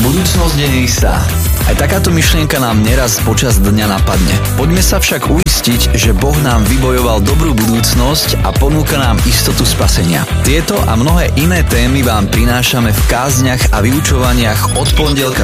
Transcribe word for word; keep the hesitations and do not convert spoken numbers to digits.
Budúcnosť je neistá. Aj takáto myšlienka nám neraz počas dňa napadne. Poďme sa však uistiť, že Boh nám vybojoval dobrú budúcnosť a ponúka nám istotu spasenia. Tieto a mnohé iné témy vám prinášame v kázniach a vyučovaniach od pondelka